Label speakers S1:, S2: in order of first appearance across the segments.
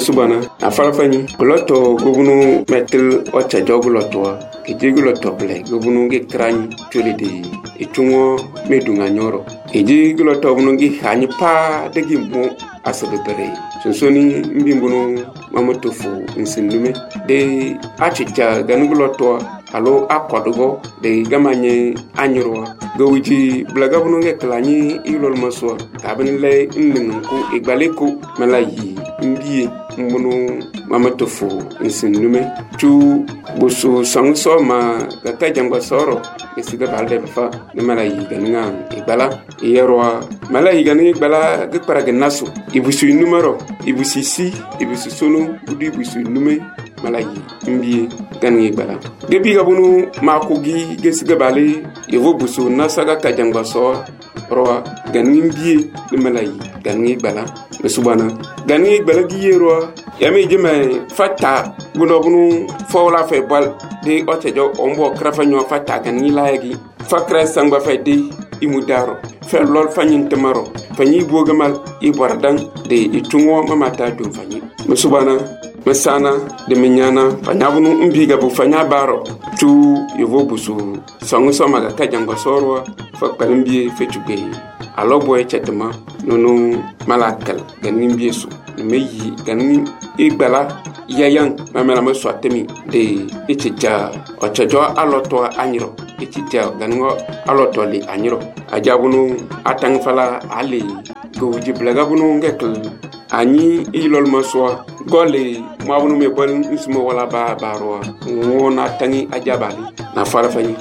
S1: Mesubana, Afalafani, Goloto, Gubunu, Metal, Ocha Jogulotoa, Ejigoto Play, Gubunu get crane, Tulidi, Etungo, Medunga Nyoro, Ejigoto Bunungi, Hanipa, the Gimbo, Asabere, Sonsoni, Mbimbuno, Mamotofu, Insinume, de Achicha, Ganugulotoa. Alo akwadogo de gamanye anyro gowiji blagabununge klani ilol maswa kabinle nningu igbaleko malayi mbie mbunu mamatofu insinume tu busu sangso ma gata jangwa soro esiga balde fa ne malayi ganinga igbala yerwa malayi ganinga igbala gpara gnaso ibusu numero ibusi si ibusu sunu budi ibusu nume malayi mbie ganinga igbala gebi gabunu makogi gesiga bale yevo busu nasaga kajangwa soro roa ganimbi le malayi ganni bala mesubana ganni bala giyero yami jeme fata bunu fawla fe bal de otejo ombo krafanyo fata ganni laagi fakra sangba fe de imudaro fe lol fanyin temaro fanyi bogamal ibordan de itungo mamata dum fanyi mesubana mesana de menyana fanyabunu mbiga bu fanya baro tu yevo busu sangu somaga kajangwa soro fakbalimbi fetugbe alo boy chetma nono malakal ganin biesu meyi ganin igbala yayan mamela me swatemi de etija ochajo aloto anyiro etija ganingo aloto le anyiro ajabunu atang fala ali go jiblaga bunu ngekl ani ilol maswa gole mabunu me bol ismo wala ba baro wona tangi ajabali na fara fani.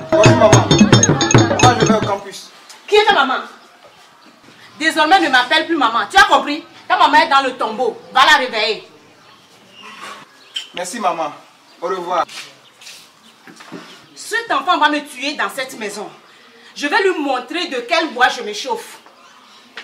S2: Qui est ta maman? Désormais, ne m'appelle plus maman. Tu as compris? Ta maman est dans le tombeau. Va la réveiller.
S3: Merci, maman. Au revoir.
S2: Cet enfant va me tuer dans cette maison. Je vais lui montrer de quel bois je me chauffe.